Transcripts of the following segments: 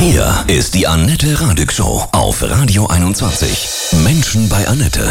Hier ist die Annette Radig Show auf Radio 21. Menschen bei Annette.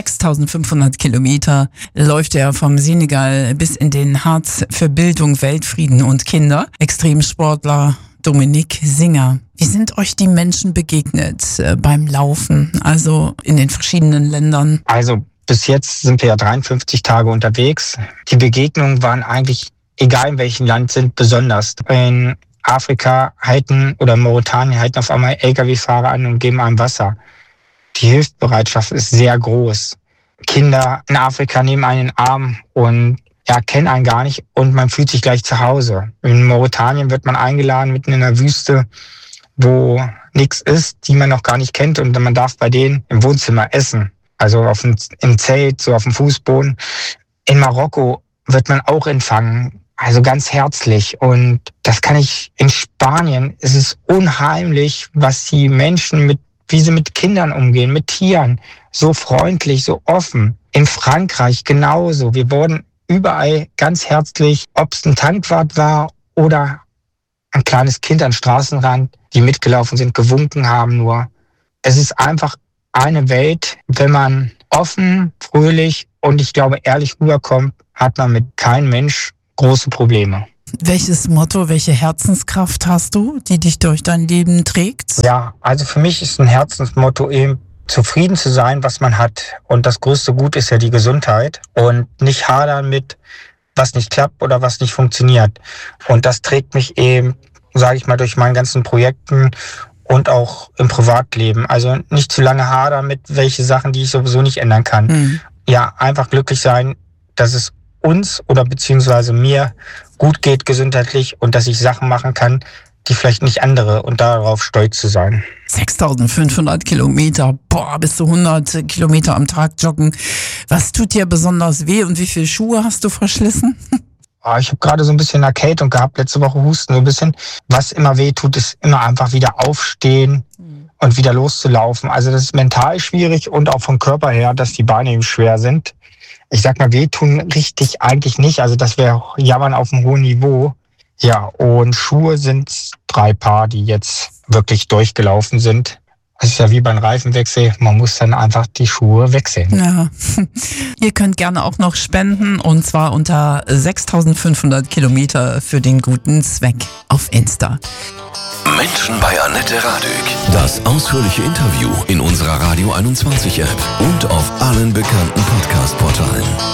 6.500 Kilometer läuft er vom Senegal bis in den Harz für Bildung, Weltfrieden und Kinder. Extremsportler Dominik Singer. Wie sind euch die Menschen begegnet beim Laufen, also in den verschiedenen Ländern? Also bis jetzt sind wir ja 53 Tage unterwegs. Die Begegnungen waren eigentlich, egal in welchem Land, sind besonders. In Afrika halten oder Mauretanien halten auf einmal Lkw-Fahrer an und geben einem Wasser. Die Hilfsbereitschaft ist sehr groß. Kinder in Afrika nehmen einen in den Arm und kennen einen gar nicht und man fühlt sich gleich zu Hause. In Mauretanien wird man eingeladen, mitten in der Wüste, wo nichts ist, die man noch gar nicht kennt, und man darf bei denen im Wohnzimmer essen. Also im Zelt, so auf dem Fußboden. In Marokko wird man auch empfangen. Also ganz herzlich. Und das kann ich in Spanien. Es ist unheimlich, was die Menschen wie sie mit Kindern umgehen, mit Tieren. So freundlich, so offen. In Frankreich genauso. Wir wurden überall ganz herzlich, ob es ein Tankwart war oder ein kleines Kind am Straßenrand, die mitgelaufen sind, gewunken haben nur. Es ist einfach eine Welt, wenn man offen, fröhlich und ich glaube ehrlich rüberkommt, hat man mit keinem Mensch große Probleme. Welches Motto, welche Herzenskraft hast du, die dich durch dein Leben trägt? Ja, also für mich ist ein Herzensmotto eben, zufrieden zu sein, was man hat. Und das größte Gut ist ja die Gesundheit und nicht hadern mit, was nicht klappt oder was nicht funktioniert. Und das trägt mich eben, sage ich mal, durch meine ganzen Projekten und auch im Privatleben. Also nicht zu lange hadern mit welche Sachen, die ich sowieso nicht ändern kann. Ja, einfach glücklich sein, dass es uns oder beziehungsweise mir gut geht gesundheitlich und dass ich Sachen machen kann, die vielleicht nicht andere, und darauf stolz zu sein. 6.500 Kilometer, bis zu 100 Kilometer am Tag joggen. Was tut dir besonders weh und wie viele Schuhe hast du verschlissen? Ich habe gerade so ein bisschen Erkältung gehabt, letzte Woche Husten so ein bisschen. Was immer weh tut, ist immer einfach wieder aufstehen und wieder loszulaufen. Also das ist mental schwierig und auch vom Körper her, dass die Beine eben schwer sind. Ich sag mal, wehtun richtig eigentlich nicht. Also das wäre Jammern auf einem hohen Niveau. Ja, und Schuhe sind 3 Paar, die jetzt wirklich durchgelaufen sind. Das ist ja wie beim Reifenwechsel, man muss dann einfach die Schuhe wechseln. Ja, ihr könnt gerne auch noch spenden, und zwar unter 6.500 Kilometer für den guten Zweck auf Insta. Menschen bei Annette Radig. Das ausführliche Interview in unserer Radio 21 App und auf allen bekannten Podcast-Portalen.